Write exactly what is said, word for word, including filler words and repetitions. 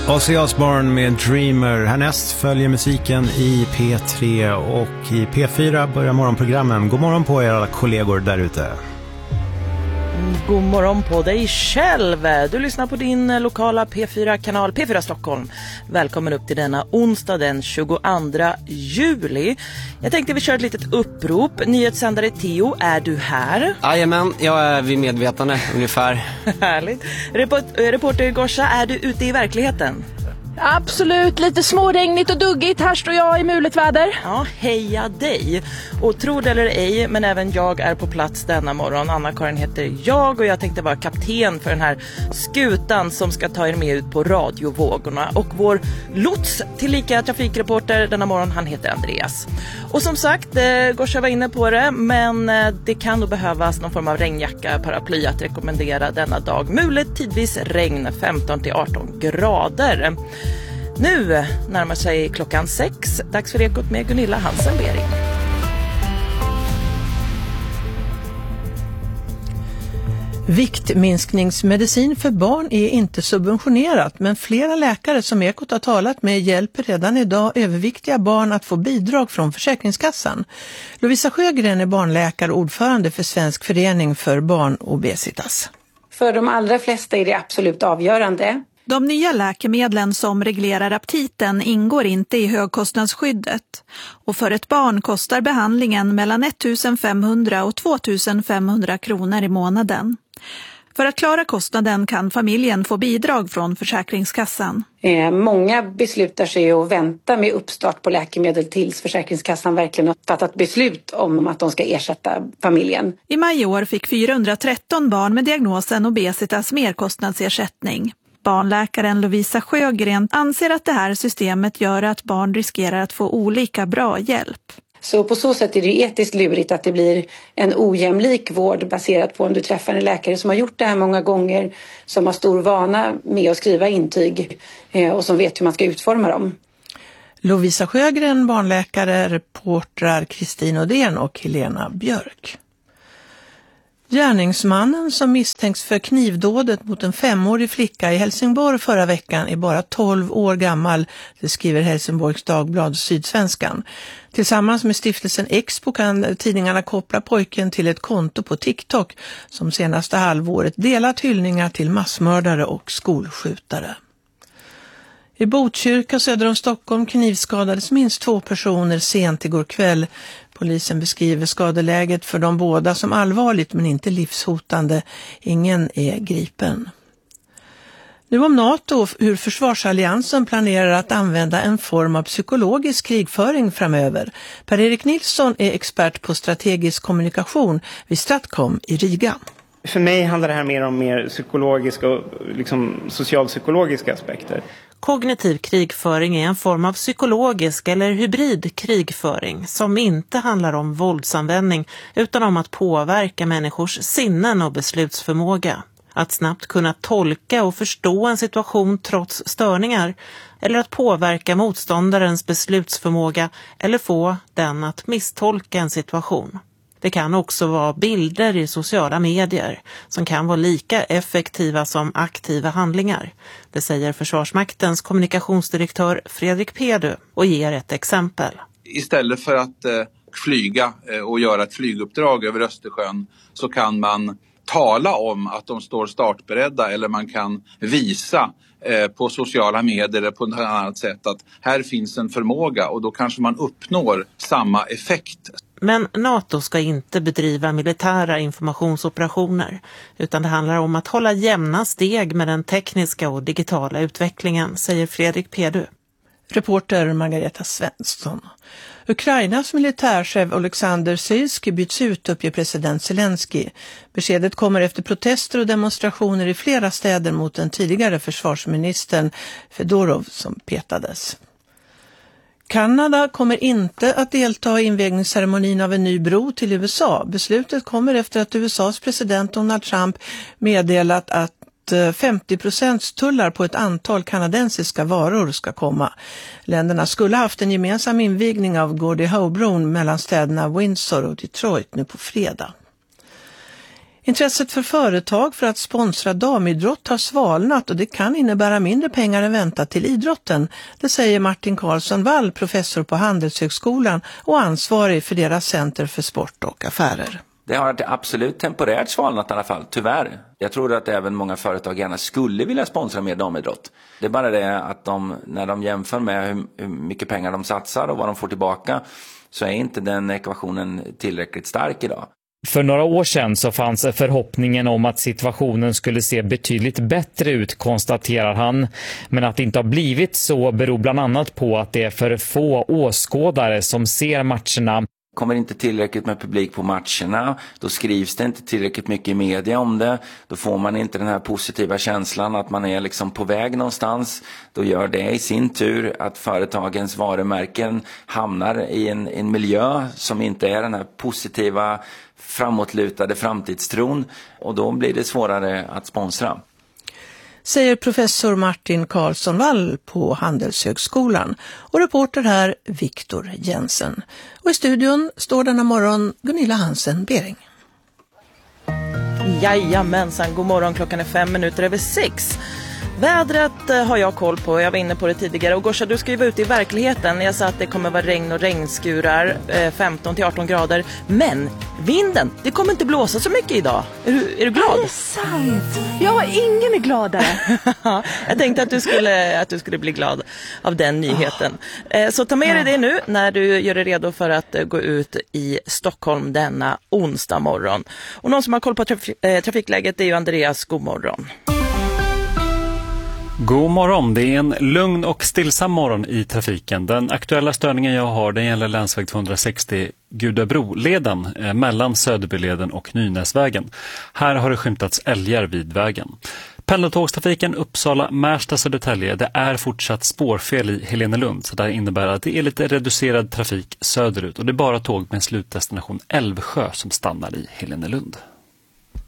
Ozzy Osbourne med Dreamer. Härnäst följer musiken i P tre och i P fyra börjar morgonprogrammen. God morgon på er alla kollegor där ute. God morgon på dig själv. Du lyssnar på din lokala P fyra-kanal P fyra Stockholm. Välkommen upp till denna onsdag den tjugoandra juli. Jag tänkte vi kör ett litet upprop. Nyhetssändare Theo, är du här? Jajamän, jag är vid medvetande ungefär. Härligt. Report- reporter Gorsa, är du ute i verkligheten? Absolut, lite småregnigt och duggigt. Här står jag i mulet väder. Ja, heja dig. Och tro det eller ej, men även jag är på plats denna morgon. Anna-Karin heter jag och jag tänkte vara kapten för den här skutan som ska ta er med ut på radiovågorna. Och vår lots tillika trafikreporter denna morgon, han heter Andreas. Och som sagt, eh, Gorsa var inne på det, men eh, det kan då behövas någon form av regnjacka, paraply att rekommendera denna dag. Mulet tidvis regn femton till arton grader. Nu närmar sig klockan sex. Dags för Ekot med Gunilla Hansen-Bering. Viktminskningsmedicin för barn är inte subventionerat, men flera läkare som Ekot har talat med hjälper redan idag överviktiga barn att få bidrag från Försäkringskassan. Lovisa Sjögren är barnläkare och ordförande för Svensk förening för barnobesitas. För de allra flesta är det absolut avgörande. De nya läkemedlen som reglerar aptiten ingår inte i högkostnadsskyddet och för ett barn kostar behandlingen mellan ettusenfemhundra och tvåtusenfemhundra kronor i månaden. För att klara kostnaden kan familjen få bidrag från Försäkringskassan. Eh, många beslutar sig att vänta med uppstart på läkemedel tills Försäkringskassan verkligen har fattat beslut om att de ska ersätta familjen. I maj i år fick fyrahundratretton barn med diagnosen obesitas merkostnadsersättning. Barnläkaren Lovisa Sjögren anser att det här systemet gör att barn riskerar att få olika bra hjälp. Så på så sätt är det etiskt lurigt att det blir en ojämlik vård baserat på om du träffar en läkare som har gjort det här många gånger, som har stor vana med att skriva intyg och som vet hur man ska utforma dem. Lovisa Sjögren, barnläkare, reportrar Kristin Odén och Helena Björk. Gärningsmannen som misstänks för knivdådet mot en femårig flicka i Helsingborg förra veckan är bara tolv år gammal, det skriver Helsingborgs Dagblad Sydsvenskan. Tillsammans med stiftelsen Expo kan tidningarna koppla pojken till ett konto på TikTok som senaste halvåret delat hyllningar till massmördare och skolskjutare. I Botkyrka söder om Stockholm knivskadades minst två personer sent igår kväll. Polisen beskriver skadeläget för de båda som allvarligt men inte livshotande. Ingen är gripen. Nu om NATO, hur försvarsalliansen planerar att använda en form av psykologisk krigföring framöver. Per-Erik Nilsson är expert på strategisk kommunikation vid Stratcom i Riga. För mig handlar det här mer om mer psykologiska och liksom socialpsykologiska aspekter. Kognitiv krigföring är en form av psykologisk eller hybrid krigföring som inte handlar om våldsanvändning utan om att påverka människors sinnen och beslutsförmåga. Att snabbt kunna tolka och förstå en situation trots störningar eller att påverka motståndarens beslutsförmåga eller få den att misstolka en situation. Det kan också vara bilder i sociala medier som kan vara lika effektiva som aktiva handlingar. Det säger Försvarsmaktens kommunikationsdirektör Fredrik Pedu och ger ett exempel. Istället för att eh, flyga eh, och göra ett flyguppdrag över Östersjön så kan man tala om att de står startberedda eller man kan visa eh, på sociala medier eller på något annat sätt att här finns en förmåga och då kanske man uppnår samma effekt. Men NATO ska inte bedriva militära informationsoperationer utan det handlar om att hålla jämna steg med den tekniska och digitala utvecklingen, säger Fredrik Pedu. Reporter Margareta Svensson. Ukrainas militärchef Alexander Syrskij byts ut, uppger president Zelensky. Beskedet kommer efter protester och demonstrationer i flera städer mot den tidigare försvarsministern Fedorov som petades. Kanada kommer inte att delta i invigningsceremonin av en ny bro till U S A. Beslutet kommer efter att U S A:s president Donald Trump meddelat att femtio procent tullar på ett antal kanadensiska varor ska komma. Länderna skulle haft en gemensam invigning av Gordie Howe-bron mellan städerna Windsor och Detroit nu på fredag. Intresset för företag för att sponsra damidrott har svalnat och det kan innebära mindre pengar än väntat till idrotten. Det säger Martin Karlsson Wall, professor på Handelshögskolan och ansvarig för deras center för sport och affärer. Det har absolut temporärt svalnat i alla fall, tyvärr. Jag tror att även många företag gärna skulle vilja sponsra mer damidrott. Det är bara det att de, när de jämför med hur, hur mycket pengar de satsar och vad de får tillbaka, så är inte den ekvationen tillräckligt stark idag. För några år sedan så fanns förhoppningen om att situationen skulle se betydligt bättre ut, konstaterar han. Men att det inte har blivit så beror bland annat på att det är för få åskådare som ser matcherna. Kommer inte tillräckligt med publik på matcherna, då skrivs det inte tillräckligt mycket i media om det, då får man inte den här positiva känslan att man är liksom på väg någonstans. Då gör det i sin tur att företagens varumärken hamnar i en, en miljö som inte är den här positiva, framåtlutade framtidstron, och då blir det svårare att sponsra. Säger professor Martin Karlsson Wall på Handelshögskolan. Och reporter här Viktor Jensen. Och i studion står denna morgon Gunilla Hansen-Bering. Jajamensan, god morgon, klockan är fem minuter över sex. Vädret har jag koll på, jag var inne på det tidigare. Och Gorsa, du ska ju vara ute i verkligheten. Jag sa att det kommer vara regn och regnskurar, femton till arton grader. Men vinden, det kommer inte blåsa så mycket idag. Är du, är du glad? Det är sant. Ja, ingen är gladare. Jag tänkte att du, skulle, att du skulle bli glad av den nyheten. Oh. Så ta med dig det nu när du gör dig redo för att gå ut i Stockholm denna onsdag morgon. Och någon som har koll på traf- trafikläget är ju Andreas. God morgon. God morgon, det är en lugn och stillsam morgon i trafiken. Den aktuella störningen jag har, den gäller länsväg tvåhundrasextio Gudabro-leden eh, mellan Söderbyleden och Nynäsvägen. Här har det skymtats älgar vid vägen. Pendeltågstrafiken Uppsala, Märsta, Södertälje, det är fortsatt spårfel i Helenelund, så det innebär att det är lite reducerad trafik söderut och det är bara tåg med en slutdestination Älvsjö som stannar i Helenelund.